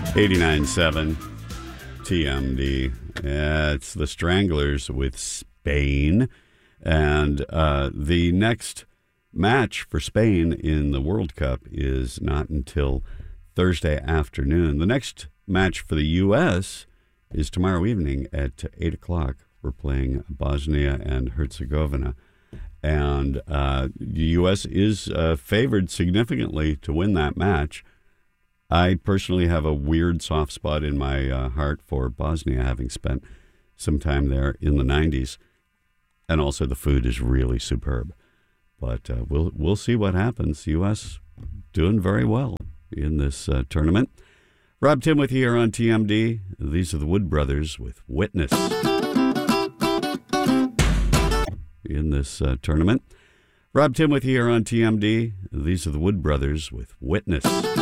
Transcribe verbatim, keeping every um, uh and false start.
eighty-nine point seven T M D. Yeah, it's the Stranglers with Spain. And uh, the next match for Spain in the World Cup is not until Thursday afternoon. The next match for the U S is tomorrow evening at eight o'clock. We're playing Bosnia and Herzegovina. And uh, the U S is uh, favored significantly to win that match. I personally have a weird soft spot in my uh, heart for Bosnia, having spent some time there in the nineties. And also the food is really superb. But uh, we'll we'll see what happens. U S doing very well in this uh, tournament. Rob Tim with you here on T M D. These are the Wood Brothers with Witness in this uh, tournament. Rob Tim with you here on T M D. These are the Wood Brothers with Witness.